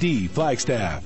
D. Flagstaff.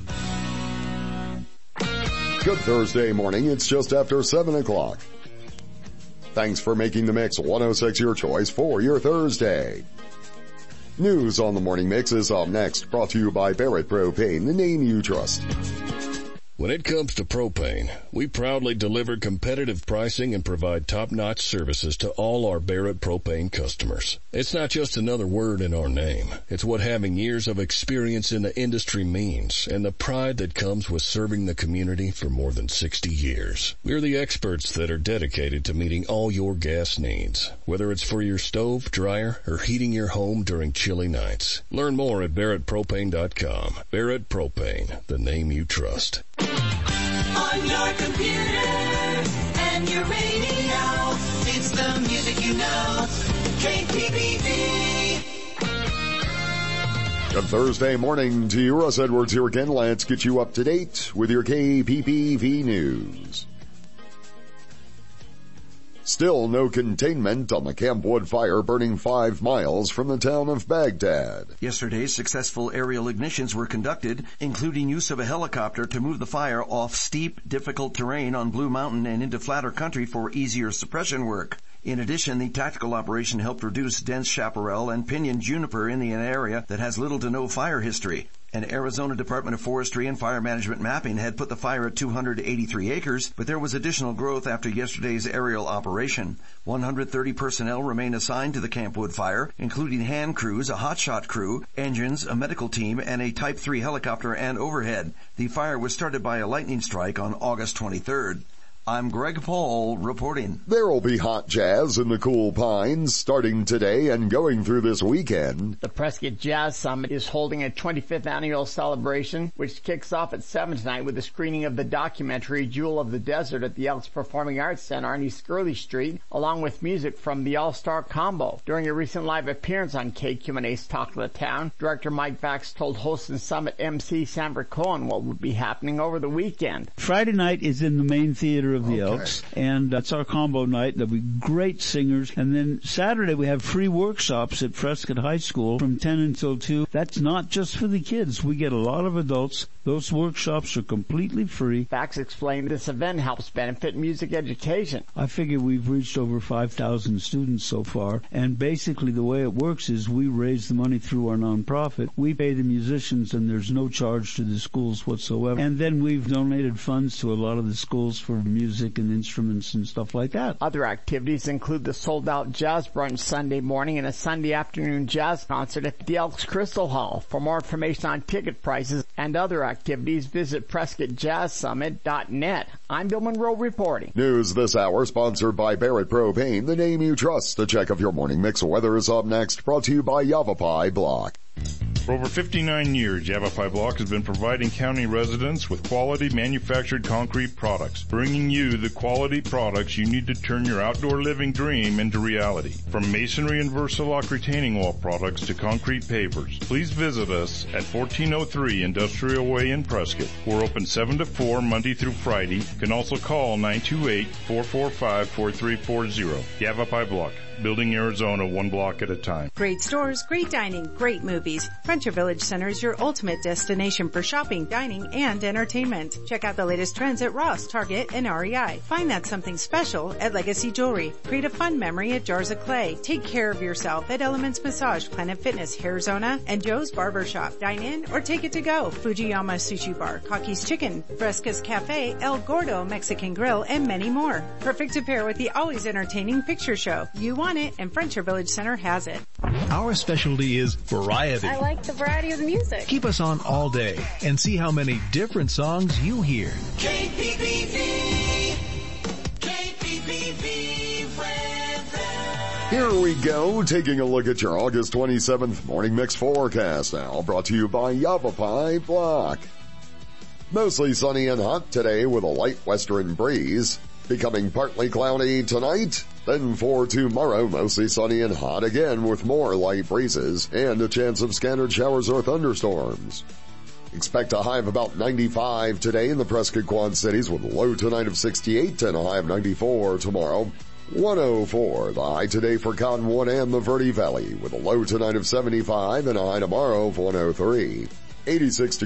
Good Thursday morning. It's just after 7 o'clock. Thanks for making the Mix 106 your choice for your Thursday. News on the Morning Mix is up next, brought to you by Barrett Propane, the name you trust. When it comes to propane, we proudly deliver competitive pricing and provide top-notch services to all our Barrett Propane customers. It's not just another word in our name. It's what having years of experience in the industry means, and the pride that comes with serving the community for more than 60 years. We're the experts that are dedicated to meeting all your gas needs, whether it's for your stove, dryer, or heating your home during chilly nights. Learn more at barrettpropane.com. Barrett Propane, the name you trust. On your computer and your radio, it's the music you know, KPPV. Good Thursday morning to you. Russ Edwards here again. Let's get you up to date with your KPPV news. Still no containment on the Camp Wood fire burning 5 miles from the town of Baghdad. Yesterday, successful aerial ignitions were conducted, including use of a helicopter to move the fire off steep, difficult terrain on Blue Mountain and into flatter country for easier suppression work. In addition, the tactical operation helped reduce dense chaparral and pinyon juniper in the area that has little to no fire history. An Arizona Department of Forestry and Fire Management mapping had put the fire at 283 acres, but there was additional growth after yesterday's aerial operation. 130 personnel remain assigned to the Camp Wood fire, including hand crews, a hotshot crew, engines, a medical team, and a Type 3 helicopter and overhead. The fire was started by a lightning strike on August 23rd. I'm Greg Paul reporting. There will be hot jazz in the Cool Pines starting today and going through this weekend. The Prescott Jazz Summit is holding a 25th annual celebration, which kicks off at 7 tonight with a screening of the documentary Jewel of the Desert at the Elks Performing Arts Center on East Gurley Street, along with music from the All-Star Combo. During a recent live appearance on KQNA's Talk to the Town, Director Mike Bax told host and Summit MC Sandra Cohen what would be happening over the weekend. Friday night is in the main theater of the Elks, and that's our combo night. There'll be great singers. And then Saturday we have free workshops at Prescott High School from 10 until 2. That's not just for the kids. We get a lot of adults. Those workshops are completely free. Bax explained this event helps benefit music education. I figure we've reached over 5,000 students so far, and basically the way it works is we raise the money through our nonprofit. We pay the musicians, and there's no charge to the schools whatsoever. And then we've donated funds to a lot of the schools for music and instruments and stuff like that. Other activities include the sold-out jazz brunch Sunday morning and a Sunday afternoon jazz concert at the Elks Crystal Hall. For more information on ticket prices and other activities, visit PrescottJazzSummit.net. I'm Bill Monroe reporting. News this hour sponsored by Barrett Propane, the name you trust. The check of your morning mix weather is up next, brought to you by Yavapai Block. For over 59 years, Yavapai Block has been providing county residents with quality manufactured concrete products, bringing you the quality products you need to turn your outdoor living dream into reality. From masonry and Versalock retaining wall products to concrete pavers, please visit us at 1403 Industrial Way in Prescott. We're open 7 to 4 Monday through Friday. You can also call 928-445-4340. Yavapai Block. Building Arizona one block at a time. Great stores, great dining, great movies. Frontier Village Center is your ultimate destination for shopping, dining, and entertainment. Check out the latest trends at Ross, Target, and REI. Find that something special at Legacy Jewelry. Create a fun memory at Jars of Clay. Take care of yourself at Elements Massage, Planet Fitness, Hairzona, and Joe's Barbershop. Dine in or take it to go. Fujiyama Sushi Bar, Kaki's Chicken, Fresca's Cafe, El Gordo Mexican Grill, and many more. Perfect to pair with the always entertaining picture show. You want it, and Frontier Village Center has it. Our specialty is variety. I like the variety of the music. Keep us on all day and see how many different songs you hear. KPPV. KPPV weather. Here we go, taking a look at your August 27th morning mix forecast now, brought to you by Yavapai Block. Mostly sunny and hot today with a light western breeze. Becoming partly cloudy tonight, then for tomorrow, mostly sunny and hot again with more light breezes and a chance of scattered showers or thunderstorms. Expect a high of about 95 today in the Prescott Quad Cities with a low tonight of 68 and a high of 94 tomorrow. 104 the high today for Cottonwood and the Verde Valley with a low tonight of 75 and a high tomorrow of 103. 86